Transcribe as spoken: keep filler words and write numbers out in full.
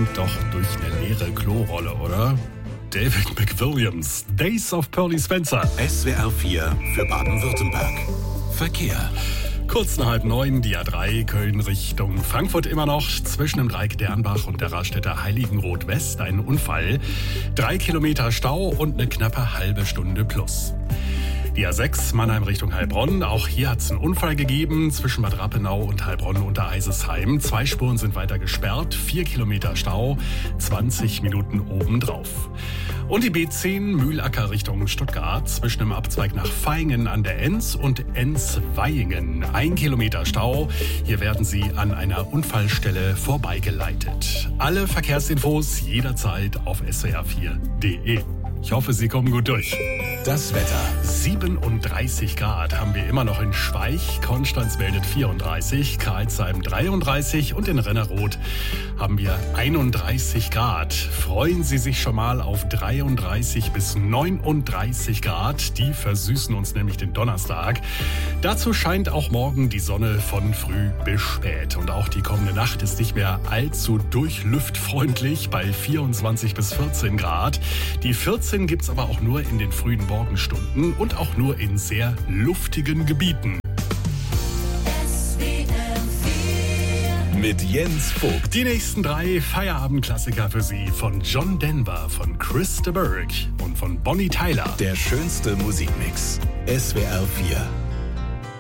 klingt doch durch eine leere Klorolle, oder? David McWilliams, Days of Pearly Spencer. S W R vier für Baden-Württemberg. Verkehr. Kurz nach halb neun, die A drei, Köln Richtung Frankfurt immer noch. Zwischen dem Dreieck Dernbach und der Raststätter Heiligenroth West ein Unfall. Drei Kilometer Stau und eine knappe halbe Stunde plus. Die A sechs, Mannheim Richtung Heilbronn. Auch hier hat es einen Unfall gegeben zwischen Bad Rappenau und Heilbronn unter Eisesheim. Zwei Spuren sind weiter gesperrt, vier Kilometer Stau, zwanzig Minuten obendrauf. Und die B zehn, Mühlacker Richtung Stuttgart, zwischen dem Abzweig nach Vaihingen an der Enz und Enz-Vaihingen. Ein Kilometer Stau. Hier werden Sie an einer Unfallstelle vorbeigeleitet. Alle Verkehrsinfos jederzeit auf S W R vier punkt de. Ich hoffe, Sie kommen gut durch. Das Wetter. siebenunddreißig Grad haben wir immer noch in Schweich. Konstanz meldet vierunddreißig, Karlsheim dreiunddreißig und in Rennerroth haben wir einunddreißig Grad. Freuen Sie sich schon mal auf dreiunddreißig bis neununddreißig Grad. Die versüßen uns nämlich den Donnerstag. Dazu scheint auch morgen die Sonne von früh bis spät. Und auch die kommende Nacht ist nicht mehr allzu durchlüftfreundlich bei vierundzwanzig bis vierzehn Grad. Die vierzehn gibt es aber auch nur in den frühen Morgenstunden und auch nur in sehr luftigen Gebieten. Mit Jens Vogt. Die nächsten drei Feierabendklassiker für Sie von John Denver, von Chris de Burgh und von Bonnie Tyler. Der schönste Musikmix. S W R vier.